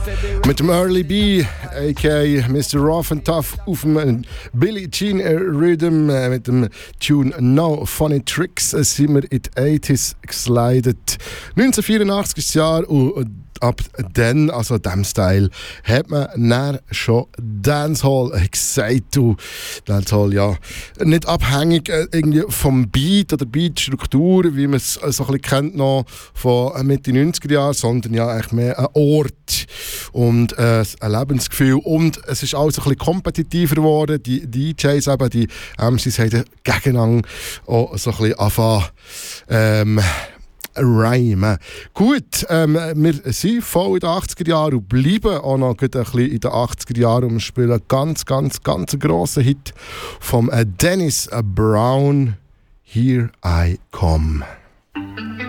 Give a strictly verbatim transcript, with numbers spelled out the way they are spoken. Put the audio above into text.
Mit dem Early B, aka Mister Rough and Tough, auf dem Billie Jean Rhythm, äh, mit dem Tune No Funny Tricks, äh, sind wir in die achtziger geslidet. neunzehnhundertvierundachtzig ist das Jahr und ab dann, also dem Style, hat man dann schon Dancehall gesagt. Und Dancehall, ja, nicht abhängig äh, irgendwie vom Beat oder Beatstruktur, wie man es äh, so ein bisschen kennt noch von Mitte neunziger Jahren, sondern ja eigentlich mehr ein Ort und äh, ein Lebensgefühl. Und es ist alles ein bisschen kompetitiver geworden. Die D Js, eben, die M Cs, haben gegeneinander auch so ein bisschen angefangen, ähm, Rhyme. Gut, ähm, wir sind voll in den achtziger Jahren und bleiben auch noch ein bisschen in den achtziger Jahren und wir spielen einen ganz, ganz, ganz grossen Hit von Dennis Brown, Here I Come.